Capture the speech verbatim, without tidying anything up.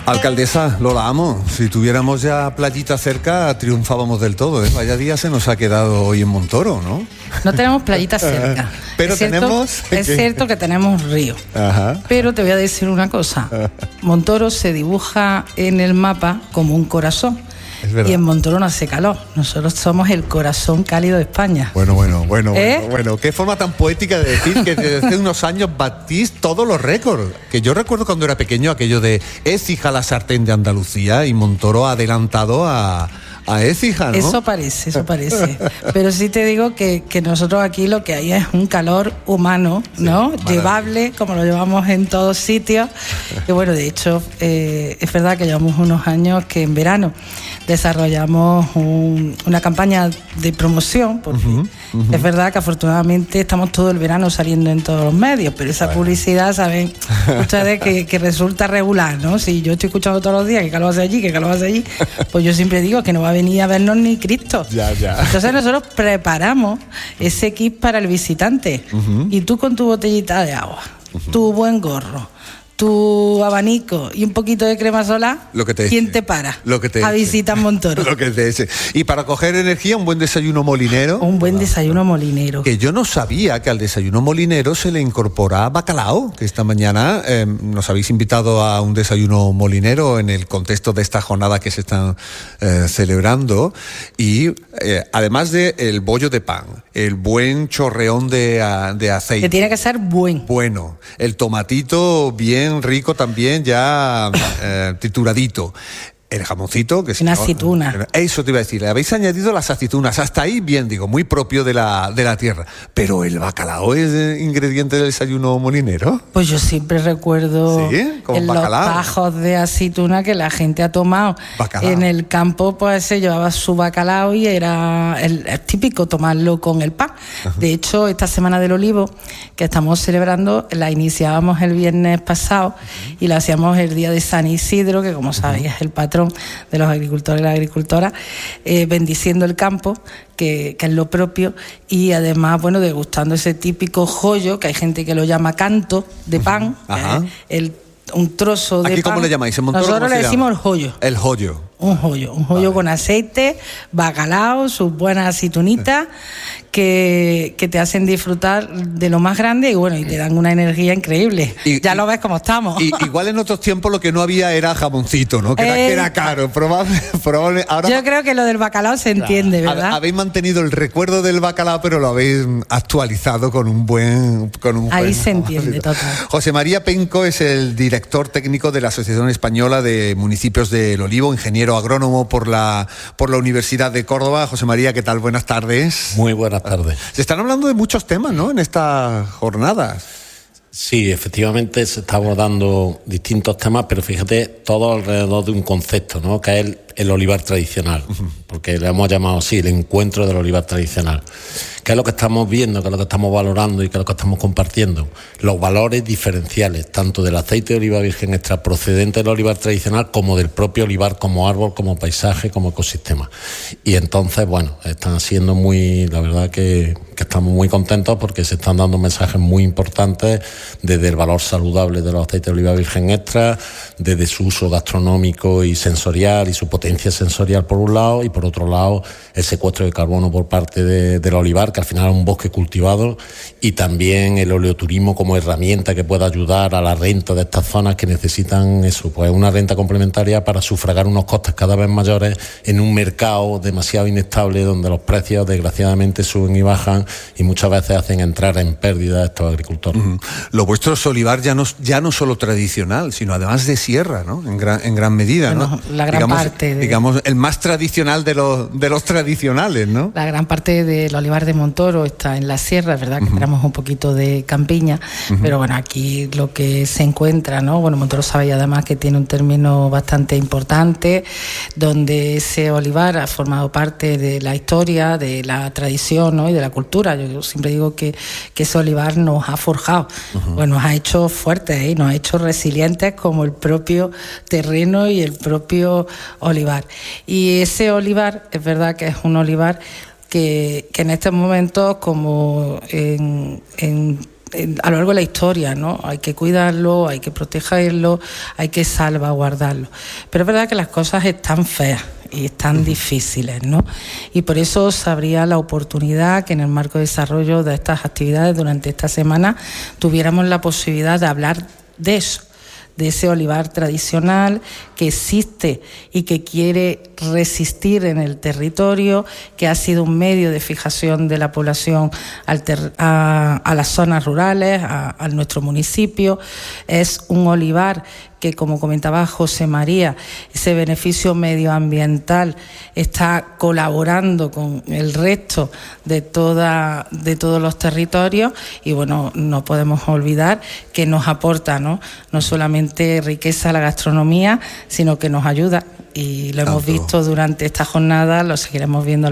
Alcaldesa, lo la amo. Si tuviéramos ya playita cerca, triunfábamos del todo, ¿eh? Vaya día se nos ha quedado hoy en Montoro, ¿no? No tenemos playita cerca. Pero es cierto, tenemos... Es cierto que tenemos río. Ajá. Pero te voy a decir una cosa. Montoro se dibuja en el mapa como un corazón. Y en Montoro no hace calor. Nosotros somos el corazón cálido de España. Bueno, bueno, bueno, ¿Eh? bueno, bueno. Qué forma tan poética de decir que desde hace unos años batís todos los récords. Que yo recuerdo cuando era pequeño aquello de Écija, la sartén de Andalucía, y Montoro ha adelantado a... a Écija, ¿no? Eso parece, eso parece. Pero sí te digo que, que nosotros aquí lo que hay es un calor humano, ¿no? Sí, llevable, como lo llevamos en todos sitios. Y bueno, de hecho, eh, es verdad que llevamos unos años que en verano desarrollamos un, una campaña de promoción, porque uh-huh, uh-huh. es verdad que afortunadamente estamos todo el verano saliendo en todos los medios, pero esa bueno. publicidad, saben ustedes que, que resulta regular, ¿no? Si yo estoy escuchando todos los días que calor hace allí, que calor hace allí, pues yo siempre digo que no va a venir a vernos ni Cristo. Ya, ya. Entonces nosotros preparamos ese kit para el visitante uh-huh. y tú con tu botellita de agua, uh-huh. tu buen gorro, tu abanico y un poquito de crema solar, lo que te ¿quién dice. te para Lo que te a visitar Montoro? Lo que te dice. Y para coger energía, un buen desayuno molinero. Un buen desayuno molinero. Que yo no sabía que al desayuno molinero se le incorpora bacalao, que esta mañana eh, nos habéis invitado a un desayuno molinero en el contexto de esta jornada que se están eh, celebrando. Y eh, además de el bollo de pan, el buen chorreón de, de aceite. Que tiene que ser buen. Bueno, el tomatito bien rico también, ya eh, trituradito. El jamoncito, que si una no, aceituna. Eso te iba a decir, le habéis añadido las aceitunas, hasta ahí bien, digo, muy propio de la, de la tierra. Pero el bacalao es ingrediente del desayuno molinero. Pues yo siempre recuerdo ¿Sí? en bacalao. Los tajos de aceituna que la gente ha tomado. Bacalao. En el campo pues se llevaba su bacalao y era el, el típico tomarlo con el pan. Ajá. De hecho, esta Semana del Olivo que estamos celebrando, la iniciábamos el viernes pasado uh-huh. y la hacíamos el día de San Isidro, que como uh-huh. sabéis es el patrón de los agricultores y las agricultoras, eh, bendiciendo el campo, que, que es lo propio, y además, bueno, degustando ese típico joyo, que hay gente que lo llama canto de pan, Ajá. eh, el, un trozo de ¿Aquí pan. cómo le llamáis? ¿En Montoro? Nosotros le decimos el joyo. El joyo. Un joyo, un joyo vale. con aceite, bacalao, sus buenas aceitunitas que, que te hacen disfrutar de lo más grande y bueno, y te dan una energía increíble. Y, ya y, lo ves cómo estamos. Y, igual en otros tiempos lo que no había era jamoncito, ¿no? Que, eh, era, que era caro, probable, probable. Ahora, yo creo que lo del bacalao se entiende, claro. ¿verdad? Habéis mantenido el recuerdo del bacalao, pero lo habéis actualizado con un buen... Con un Ahí buen, se entiende, total. José María Penco es el director técnico de la Asociación Española de Municipios del Olivo, ingeniero agrónomo por la, por la Universidad de Córdoba. José María, ¿qué tal? Buenas tardes. Muy buenas tardes. Se están hablando de muchos temas, ¿no?, en estas jornadas. Sí, efectivamente se está abordando distintos temas, pero fíjate, todo alrededor de un concepto, ¿no?, que es el, el olivar tradicional, uh-huh. porque le hemos llamado así, el encuentro del olivar tradicional. ¿Qué es lo que estamos viendo, qué es lo que estamos valorando y qué es lo que estamos compartiendo? Los valores diferenciales, tanto del aceite de oliva virgen extra procedente del olivar tradicional como del propio olivar como árbol, como paisaje, como ecosistema. Y entonces, bueno, están siendo muy, la verdad que, que estamos muy contentos porque se están dando mensajes muy importantes desde el valor saludable de los aceites de oliva virgen extra, desde su uso gastronómico y sensorial y su potencia sensorial por un lado, y por otro lado el secuestro de carbono por parte de, del olivar, que al final es un bosque cultivado, y también el oleoturismo como herramienta que pueda ayudar a la renta de estas zonas que necesitan eso, pues una renta complementaria para sufragar unos costes cada vez mayores en un mercado demasiado inestable donde los precios desgraciadamente suben y bajan y muchas veces hacen entrar en pérdida a estos agricultores. Uh-huh. Lo vuestro es olivar ya no, ya no solo tradicional, sino además de sierra, ¿no?, en gran, en gran medida, bueno, ¿no? La gran digamos, parte de... digamos el más tradicional de los, de los tradicionales, ¿no? La gran parte del olivar de Montoro está en la sierra, es verdad que uh-huh. tenemos un poquito de campiña, uh-huh. pero bueno, aquí lo que se encuentra, ¿no? Bueno, Montoro sabe además que tiene un término bastante importante, donde ese olivar ha formado parte de la historia, de la tradición, ¿no?, y de la cultura. Yo siempre digo que, que ese olivar nos ha forjado, uh-huh. bueno, nos ha hecho fuertes, ¿eh? Nos ha hecho resilientes como el propio terreno y el propio olivar. Y ese olivar, es verdad que es un olivar que, que en estos momentos, como en, en a lo largo de la historia, ¿no? Hay que cuidarlo, hay que protegerlo, hay que salvaguardarlo. Pero es verdad que las cosas están feas y están difíciles, ¿no? Y por eso se abría la oportunidad que en el marco de desarrollo de estas actividades durante esta semana tuviéramos la posibilidad de hablar de eso, de ese olivar tradicional que existe y que quiere resistir en el territorio, que ha sido un medio de fijación de la población al ter- a, a las zonas rurales, a, a nuestro municipio. Es un olivar que, como comentaba José María, ese beneficio medioambiental está colaborando con el resto de toda, de todos los territorios, y bueno, no podemos olvidar que nos aporta, ¿no? No solamente riqueza a la gastronomía, sino que nos ayuda, y lo hemos visto durante esta jornada, lo seguiremos viendo